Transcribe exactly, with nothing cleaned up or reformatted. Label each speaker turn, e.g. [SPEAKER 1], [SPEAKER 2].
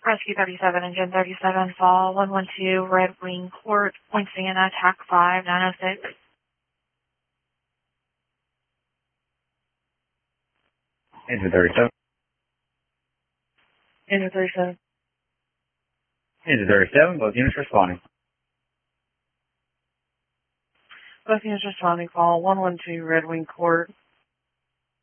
[SPEAKER 1] Rescue thirty-seven, Engine thirty-seven, Fall one one two, Red Wing Court, Point Sienna, T A C five nine oh six.
[SPEAKER 2] Engine thirty-seven.
[SPEAKER 1] Engine thirty-seven.
[SPEAKER 2] Engine thirty-seven, both units responding.
[SPEAKER 1] Both units responding, Fall one one two, Red Wing Court,